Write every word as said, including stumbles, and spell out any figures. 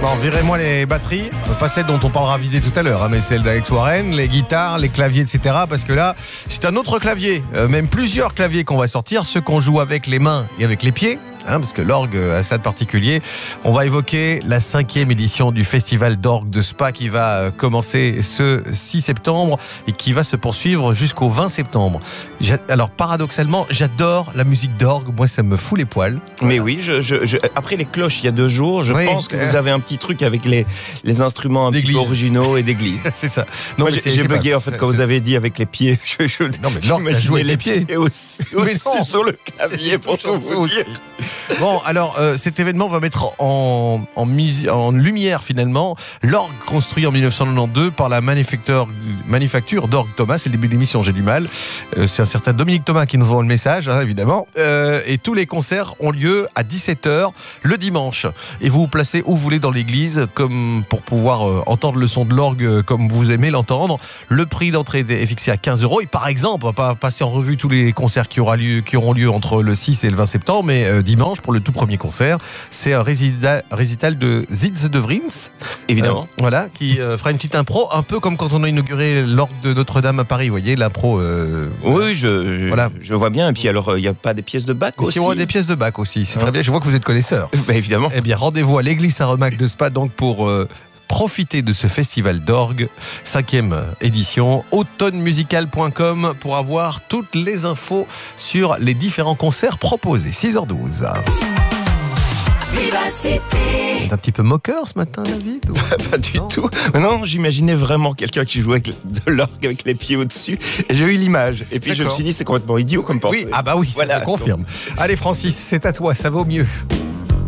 Bon, virez-moi les batteries, pas celles dont on parlera visée tout à l'heure, hein, mais celles d'Alex Warren, les guitares, les claviers, et cetera. Parce que là, c'est un autre clavier, euh, même plusieurs claviers qu'on va sortir, ceux qu'on joue avec les mains et avec les pieds. Hein, parce que l'orgue a ça de particulier. On va évoquer la cinquième édition du Festival d'orgue de Spa qui va commencer ce six septembre et qui va se poursuivre jusqu'au vingt septembre. J'a... Alors paradoxalement, j'adore la musique d'orgue. Moi, ça me fout les poils. Mais oui, je, je, je... après les cloches, il y a deux jours, je oui, pense que euh... vous avez un petit truc avec les, les instruments un d'église. Petit peu originaux et d'église. C'est ça. Non, Moi, j'ai, j'ai bugué pas... en fait quand c'est... vous avez dit avec les pieds. Je, je... Non, mais l'orgue, ça joue avec les pieds. pieds aussi, aussi sur le clavier pour tout vous dire. Bon, alors euh, cet événement va mettre en, en, mise, en lumière finalement l'orgue construit en dix-neuf cent quatre-vingt-douze par la manufacture, manufacture d'orgue Thomas. C'est le début de l'émission, j'ai du mal. Euh, c'est un certain Dominique Thomas qui nous envoie le message, hein, évidemment. Euh, et tous les concerts ont lieu à dix-sept heures le dimanche. Et vous vous placez où vous voulez dans l'église comme pour pouvoir euh, entendre le son de l'orgue comme vous aimez l'entendre. Le prix d'entrée est fixé à quinze euros. Et par exemple, on va pas passer en revue tous les concerts qui, aura lieu, qui auront lieu entre le six et le vingt septembre, mais euh, dimanche, pour le tout premier concert, c'est un récital, récital de Zitz de Vriens, évidemment, euh, voilà, qui euh, fera une petite impro, un peu comme quand on a inauguré l'orgue de Notre-Dame à Paris, vous voyez, l'impro. Euh, oui, je, je, voilà. je vois bien. Et puis alors, il n'y a pas des pièces de Bach aussi. Si on a des pièces de Bach aussi, c'est hein. Très bien. Je vois que vous êtes connaisseur. Bah, évidemment. Eh bien, rendez-vous à l'église Saint-Remac de Spa donc pour euh, profiter de ce festival d'orgue, cinquième édition, automne musical point com pour avoir toutes les infos sur les différents concerts proposés. six heures douze. Vivacité. T'es un petit peu moqueur ce matin, David ou... Pas, pas du non. tout. Mais non, j'imaginais vraiment quelqu'un qui jouait avec de l'orgue avec les pieds au-dessus. Et j'ai eu l'image. Et puis D'accord. je me suis dit, c'est complètement idiot comme pensée. Oui, ah bah oui, voilà, ça se confirme. Donc... Allez, Francis, c'est à toi, ça vaut mieux.